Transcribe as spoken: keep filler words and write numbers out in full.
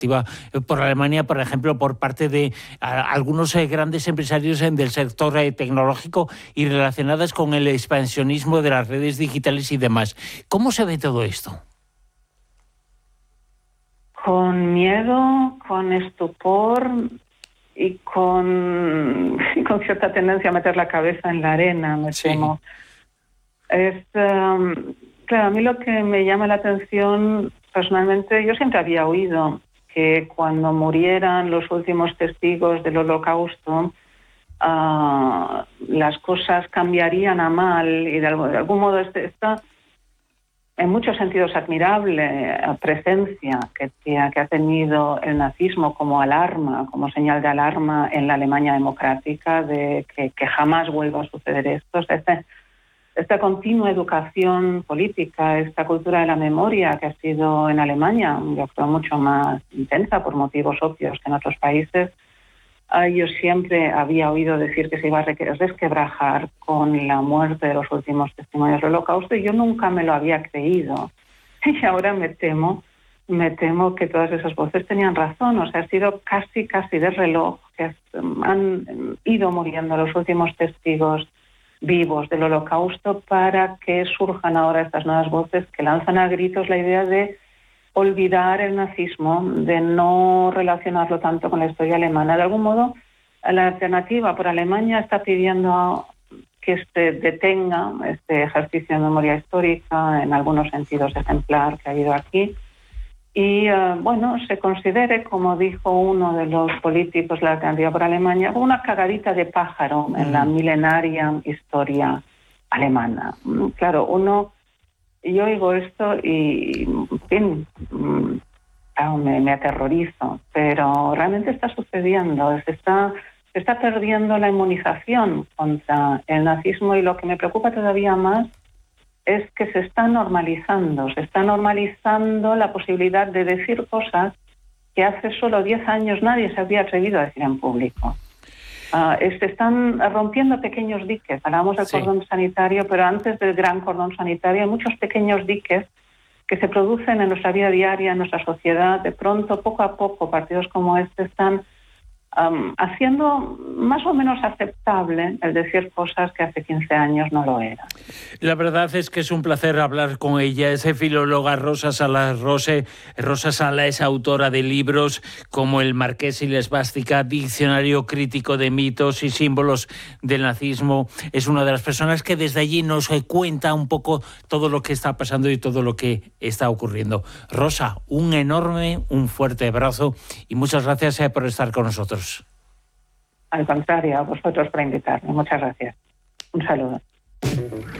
por Alemania, por ejemplo, por parte de a, algunos eh, grandes empresarios en, del sector eh, tecnológico y relacionadas con el expansionismo de las redes digitales y demás. ¿Cómo se ve todo esto? Con miedo, con estupor y con, y con cierta tendencia a meter la cabeza en la arena, me Sí. temo. Es, um, claro, a mí lo que me llama la atención personalmente, yo siempre había oído que cuando murieran los últimos testigos del Holocausto, uh, las cosas cambiarían a mal y de algún, de algún modo este, esta, en muchos sentidos, admirable presencia que, que ha tenido el nazismo como alarma, como señal de alarma en la Alemania democrática de que, que jamás vuelva a suceder esto. O sea, este, esta continua educación política, esta cultura de la memoria que ha sido en Alemania, yo creo, mucho más intensa por motivos obvios que en otros países. Yo siempre había oído decir que se iba a resquebrajar con la muerte de los últimos testimonios del Holocausto y yo nunca me lo había creído. Y ahora me temo, me temo que todas esas voces tenían razón. O sea, ha sido casi, casi de reloj que han ido muriendo los últimos testigos vivos del Holocausto para que surjan ahora estas nuevas voces que lanzan a gritos la idea de olvidar el nazismo, de no relacionarlo tanto con la historia alemana. De algún modo, la alternativa por Alemania está pidiendo que se detenga este ejercicio de memoria histórica, en algunos sentidos ejemplar, que ha habido aquí, y, uh, bueno, se considere, como dijo uno de los políticos de la alternativa por Alemania, una cagadita de pájaro en la milenaria historia alemana. Claro, uno... Yo oigo esto y, en fin, me, me aterrorizo, pero realmente está sucediendo, se está, se está perdiendo la inmunización contra el nazismo y lo que me preocupa todavía más es que se está normalizando, se está normalizando la posibilidad de decir cosas que hace solo diez años nadie se había atrevido a decir en público. Uh, se están rompiendo pequeños diques. Hablamos del sí. cordón sanitario, pero antes del gran cordón sanitario hay muchos pequeños diques que se producen en nuestra vida diaria, en nuestra sociedad. De pronto, poco a poco, partidos como este están um, haciendo más o menos aceptable el decir cosas que hace quince años no lo eran. La verdad es que es un placer hablar con ella. Es filóloga Rosa Sala Rose. Rosa Sala es autora de libros como El Marqués y la Esvástica, Diccionario Crítico de Mitos y Símbolos del Nazismo. Es una de las personas que desde allí nos cuenta un poco todo lo que está pasando y todo lo que está ocurriendo. Rosa, un enorme, un fuerte abrazo y muchas gracias por estar con nosotros. Al contrario, a vosotros por invitarme. Muchas gracias. Un saludo.